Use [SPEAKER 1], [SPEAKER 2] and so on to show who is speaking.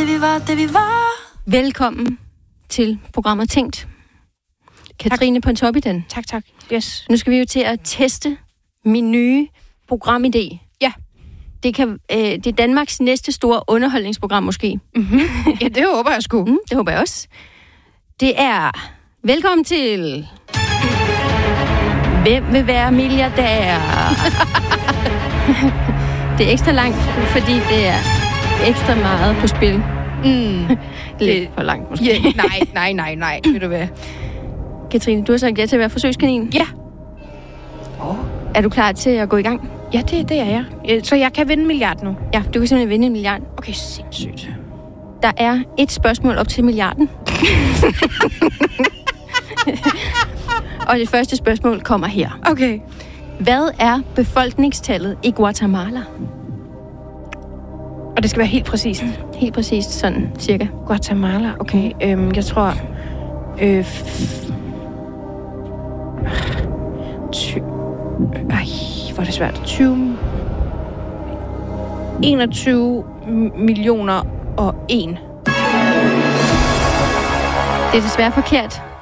[SPEAKER 1] det vi var, det vi var.
[SPEAKER 2] Velkommen til programmet Tænkt. Katrine Pontoppidan.
[SPEAKER 3] Tak. Yes.
[SPEAKER 2] Nu skal vi jo til at teste min nye programidé.
[SPEAKER 3] Ja.
[SPEAKER 2] Det er Danmarks næste store underholdningsprogram måske.
[SPEAKER 3] Mm-hmm. Ja, det håber jeg sgu.
[SPEAKER 2] Det håber jeg også. Det er... Velkommen til... Hvem vil være milliardær? Det er ekstra langt, fordi det er ekstra meget på spil. Lidt for langt måske.
[SPEAKER 3] Yeah, nej. Ved du hvad?
[SPEAKER 2] Katrine, du har sagt ja til at være forsøgskanin.
[SPEAKER 3] Ja.
[SPEAKER 2] Er du klar til at gå i gang?
[SPEAKER 3] Ja, det er jeg. Så jeg kan vinde 1 milliard nu?
[SPEAKER 2] Ja, du kan simpelthen vinde 1 milliard.
[SPEAKER 3] Okay, sindssygt.
[SPEAKER 2] Der er et spørgsmål op til milliarden. Og det første spørgsmål kommer her.
[SPEAKER 3] Okay.
[SPEAKER 2] Hvad er befolkningstallet i Guatemala?
[SPEAKER 3] Og det skal være helt præcist?
[SPEAKER 2] Helt præcist, sådan cirka.
[SPEAKER 3] Guatemala, okay. Jeg tror... hvor er det svært. 21 millioner og 1.
[SPEAKER 2] Det er desværre forkert.